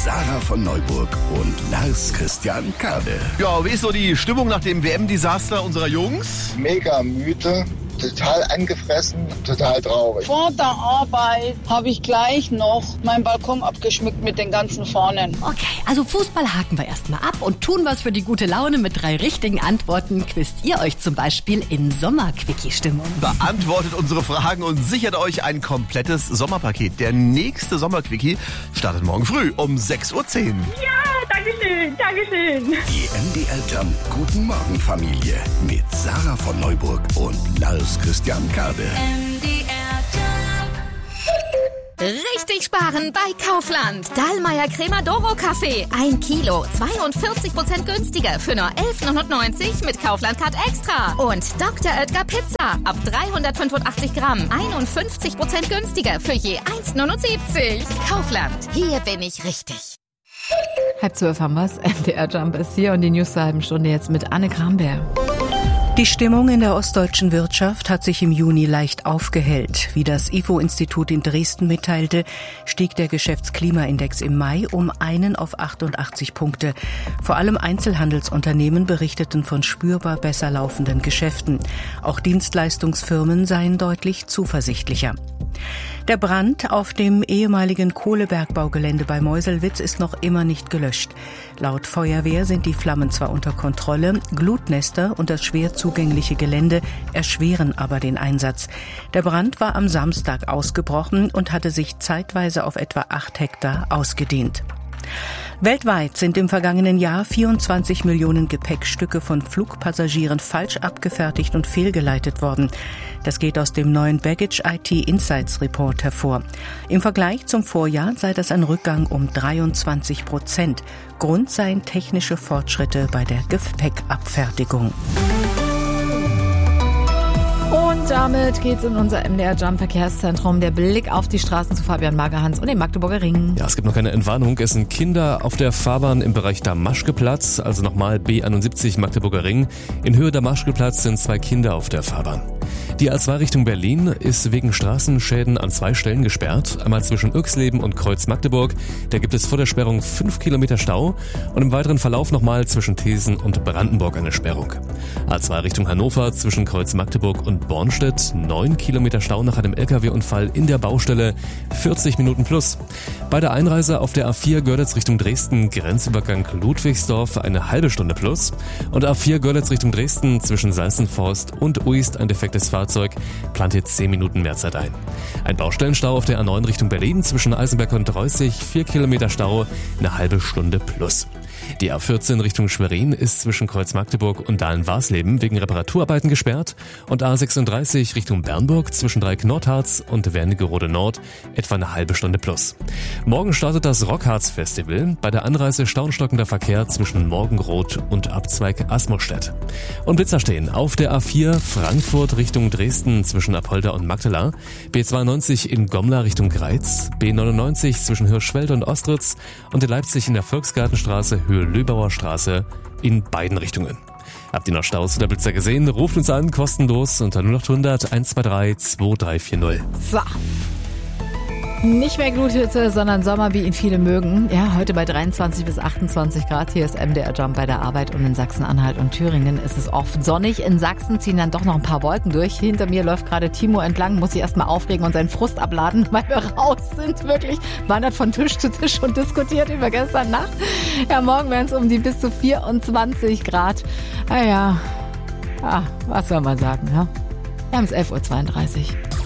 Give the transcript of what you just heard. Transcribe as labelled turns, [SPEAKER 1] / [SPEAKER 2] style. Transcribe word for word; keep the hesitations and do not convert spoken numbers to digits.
[SPEAKER 1] Sarah von Neuburg und Lars Christian Kade.
[SPEAKER 2] Ja, wie ist so die Stimmung nach dem W M-Desaster unserer Jungs?
[SPEAKER 3] Mega müde, total angefressen, total traurig.
[SPEAKER 4] Vor der Arbeit habe ich gleich noch meinen Balkon abgeschmückt mit den ganzen Fahnen.
[SPEAKER 5] Okay, also Fußball haken wir erstmal ab und tun was für die gute Laune. Mit drei richtigen Antworten quizt ihr euch zum Beispiel in Sommer-Quickie-Stimmung.
[SPEAKER 2] Beantwortet unsere Fragen und sichert euch ein komplettes Sommerpaket. Der nächste Sommer-Quickie startet morgen früh um sechs Uhr zehn.
[SPEAKER 6] Ja, danke schön, danke schön.
[SPEAKER 1] Die M D L Jump Guten Morgen Familie mit Sarah von Neuburg und Lars Christian Kade.
[SPEAKER 7] M D R Jump. Richtig sparen bei Kaufland. Dahlmeier Crema Doro Kaffee. Ein Kilo, zweiundvierzig Prozent günstiger für nur elf neunundneunzig mit Kaufland Card Extra. Und Doktor Oetker Pizza ab dreihundertfünfundachtzig Gramm, einundfünfzig Prozent günstiger für je eins neunundsiebzig. Kaufland, hier bin ich richtig.
[SPEAKER 8] Halb zwölf haben wir's. M D R Jump ist hier und die News zur halben Stunde jetzt mit Anne Kramberg.
[SPEAKER 9] Die Stimmung in der ostdeutschen Wirtschaft hat sich im Juni leicht aufgehellt. Wie das I F O-Institut in Dresden mitteilte, stieg der Geschäftsklimaindex im Mai um einen auf achtundachtzig Punkte. Vor allem Einzelhandelsunternehmen berichteten von spürbar besser laufenden Geschäften. Auch Dienstleistungsfirmen seien deutlich zuversichtlicher. Der Brand auf dem ehemaligen Kohlebergbaugelände bei Meuselwitz ist noch immer nicht gelöscht. Laut Feuerwehr sind die Flammen zwar unter Kontrolle, Glutnester und das schwer zugängliche Gelände erschweren aber den Einsatz. Der Brand war am Samstag ausgebrochen und hatte sich zeitweise auf etwa acht Hektar ausgedehnt. Weltweit sind im vergangenen Jahr vierundzwanzig Millionen Gepäckstücke von Flugpassagieren falsch abgefertigt und fehlgeleitet worden. Das geht aus dem neuen Baggage I T Insights Report hervor. Im Vergleich zum Vorjahr sei das ein Rückgang um dreiundzwanzig Prozent. Grund seien technische Fortschritte bei der Gepäckabfertigung.
[SPEAKER 8] Und damit geht's in unser M D R Jump Verkehrszentrum. Der Blick auf die Straßen zu Fabian Magerhans und dem Magdeburger Ring.
[SPEAKER 10] Ja, es gibt noch keine Entwarnung. Es sind Kinder auf der Fahrbahn im Bereich Damaschkeplatz, also nochmal B einundsiebzig Magdeburger Ring. In Höhe Damaschkeplatz sind zwei Kinder auf der Fahrbahn. Die A zwei Richtung Berlin ist wegen Straßenschäden an zwei Stellen gesperrt. Einmal zwischen Öxleben und Kreuz Magdeburg. Da gibt es vor der Sperrung fünf Kilometer Stau und im weiteren Verlauf nochmal zwischen Thesen und Brandenburg eine Sperrung. A zwei Richtung Hannover zwischen Kreuz Magdeburg und Bornstedt, neun Kilometer Stau nach einem L K W-Unfall in der Baustelle, vierzig Minuten plus. Bei der Einreise auf der A vier Görlitz Richtung Dresden, Grenzübergang Ludwigsdorf, eine halbe Stunde plus. Und A vier Görlitz Richtung Dresden zwischen Salzenforst und Uist, ein defektes Fahrzeug, plant jetzt zehn Minuten mehr Zeit ein. Ein Baustellenstau auf der A neun Richtung Berlin zwischen Eisenberg und Reußig, vier Kilometer Stau, eine halbe Stunde plus. Die A vierzehn Richtung Schwerin ist zwischen Kreuz Magdeburg und Dahlen-Warsleben wegen Reparaturarbeiten gesperrt und A sechsunddreißig Richtung Bernburg zwischen Dreieck-Nordharz und Wernigerode Nord etwa eine halbe Stunde plus. Morgen startet das Rockharz-Festival. Bei der Anreise staunstockender Verkehr zwischen Morgenroth und Abzweig Asmostedt. Und Blitzer stehen auf der A vier Frankfurt Richtung Dresden zwischen Apolda und Magdala, B zweiundneunzig in Gomla Richtung Greiz, B neunundneunzig zwischen Hirschfeld und Ostritz und in Leipzig in der Volksgartenstraße Höhe Löbauer Straße in beiden Richtungen. Habt ihr noch Staus oder Blitzer gesehen? Ruft uns an, kostenlos unter null acht hundert eins zwei drei zwei drei vier null.
[SPEAKER 8] So. Nicht mehr Gluthütte, sondern Sommer, wie ihn viele mögen. Ja, heute bei dreiundzwanzig bis achtundzwanzig Grad. Hier ist M D R Jump bei der Arbeit und in Sachsen-Anhalt und Thüringen ist es oft sonnig. In Sachsen ziehen dann doch noch ein paar Wolken durch. Hinter mir läuft gerade Timo entlang, muss sich erstmal aufregen und seinen Frust abladen, weil wir raus sind. Wirklich wandert von Tisch zu Tisch und diskutiert über gestern Nacht. Ja, morgen werden es um die bis zu vierundzwanzig Grad. Naja, ah, was soll man sagen, ja? Wir haben es elf Uhr zweiunddreißig.